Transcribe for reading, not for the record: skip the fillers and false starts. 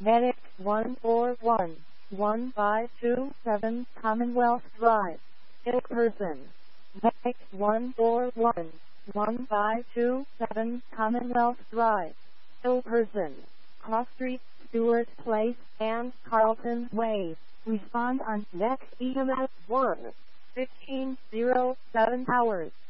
Medic 141, 1527 Commonwealth Drive, Ilkerson. Medic 141, 1527 Commonwealth Drive, Ilkerson. Cross Street, Stewart Place, and Carlton Way. Respond on next EMS 1, 1507 hours.